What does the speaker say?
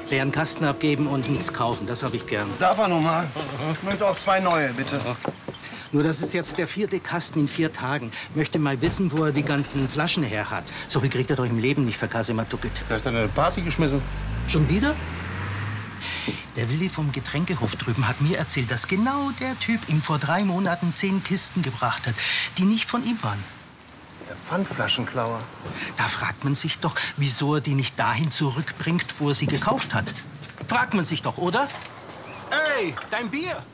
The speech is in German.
Leeren Kasten abgeben und nichts kaufen, das habe ich gern. Darf er nun mal? Ich möchte auch 2 neue, bitte. Nur das ist jetzt der 4. Kasten in 4 Tagen. Möchte mal wissen, wo er die ganzen Flaschen her hat. So viel kriegt er doch im Leben nicht für Kasematukit. Vielleicht hat er eine Party geschmissen. Schon wieder? Der Willi vom Getränkehof drüben hat mir erzählt, dass genau der Typ ihm vor 3 Monaten 10 Kisten gebracht hat, die nicht von ihm waren. Der Pfandflaschenklauer. Da fragt man sich doch, wieso er die nicht dahin zurückbringt, wo er sie gekauft hat. Fragt man sich doch, oder? Ey, dein Bier!